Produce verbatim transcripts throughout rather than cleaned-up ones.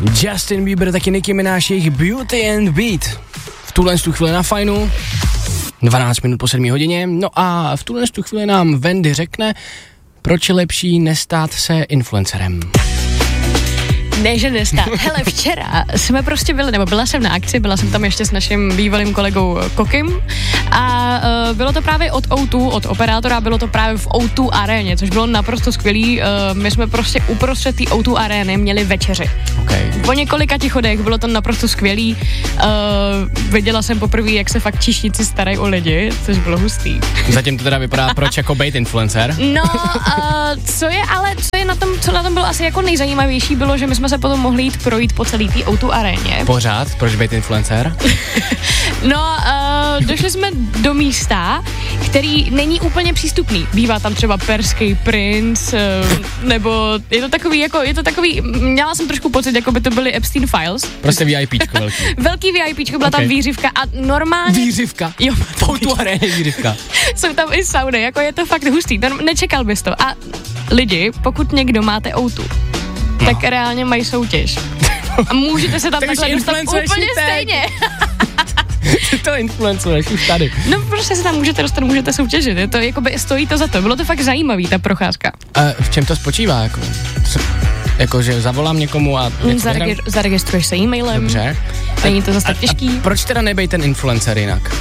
Justin Bieber, taky Nicki Minaj, jejich Beauty and Beat. V tuhle tu chvíli na Fajnu, dvanáct minut po sedmé hodině, no a v tuhle tu chvíli nám Wendy řekne, proč je lepší nestát se influencerem. Ne, že nestát. Hele, včera jsme prostě byli, nebo byla jsem na akci, byla jsem tam ještě s naším bývalým kolegou Kokim a uh, bylo to právě od O dva, od operátora, bylo to právě v O dva aréně, což bylo naprosto skvělý. Uh, my jsme prostě uprostřed té O dva arény měli večeři. Okay. Po několika tichodech bylo to naprosto skvělý. Uh, viděla jsem poprvé, jak se fakt číšníci starají o lidi, což bylo hustý. Zatím to teda vypadá, proč jako bejt influencer. No, uh, co je ale, co je na tom, co na tom bylo asi jako nejzajímavější, bylo, že my jsme se potom mohli jít projít po celý té O dva aréně. Pořád? Proč být influencer? No, uh, došli jsme do místa, který není úplně přístupný. Bývá tam třeba perský princ, uh, nebo je to takový, jako, je to takový, měla jsem trošku pocit, jako by to byly Epstein Files. Prostě VIPčko velký. Velký VIPčko, byla okay. tam výřivka a normálně... Výřivka? Jo. V O dva aréně výřivka. Jsou tam i sauny, jako je to fakt hustý, to nečekal bys to. A lidi, pokud někdo máte O dva, no. tak reálně mají soutěž. A můžete se tam takhle dostat úplně stejně. Ty to influencuješ už tady. No prostě se tam můžete dostat, můžete soutěžit. Je to, jakoby, stojí to za to. Bylo to fakt zajímavý, ta procházka. A v čem to spočívá? Jako, jako že zavolám někomu a... Zaregi- zaregistruješ se e-mailem. Dobře. Není to zase tak těžký. A proč teda nebej ten influencer jinak?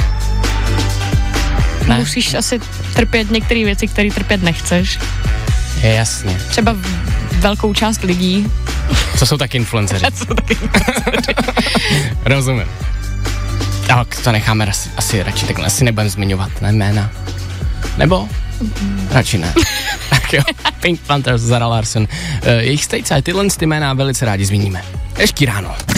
Ne? Musíš asi trpět některé věci, které trpět nechceš. Je jasně. Třeba velkou část lidí. Co jsou taky influenceři? Co jsou taky influenceři. Rozumím. Ale to necháme asi, asi radši takhle, asi nebudem zmiňovat, ne jména. Nebo? Mm. Radši ne. Tak jo, Pink Panthers, Zara Larsson. Uh, jejich stejce, tyhle ty jména velice rádi zmíníme. Ještě ráno.